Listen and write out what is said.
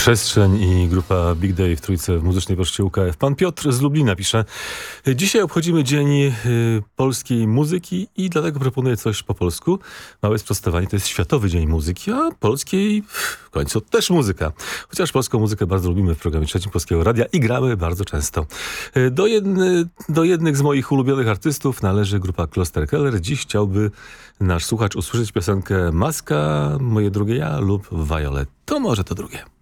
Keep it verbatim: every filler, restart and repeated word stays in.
Przestrzeń i grupa Big Day w Trójce w Muzycznej Poczcie U K F. Pan Piotr z Lublina pisze: dzisiaj obchodzimy Dzień y, Polskiej Muzyki i dlatego proponuję coś po polsku. Małe sprostowanie, to jest Światowy Dzień Muzyki, a polskiej w końcu też muzyka. Chociaż polską muzykę bardzo lubimy w programie Trzecim Polskiego Radia i gramy bardzo często. Y, do, jedny, do jednych z moich ulubionych artystów należy grupa Kloster Keller. Dziś chciałby nasz słuchacz usłyszeć piosenkę Maska, Moje drugie ja lub Violet. To może to drugie.